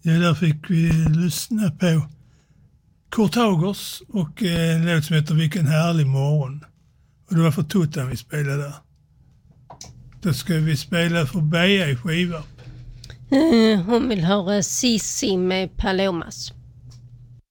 Ja, där fick vi lyssna på Kurt Haugers och en låt som heter Vilken härlig morgon. Och det var för Tuttan vi spelade där. Då ska vi spela för Bea i Skivarp. Hon vill höra Sissi med Palomas.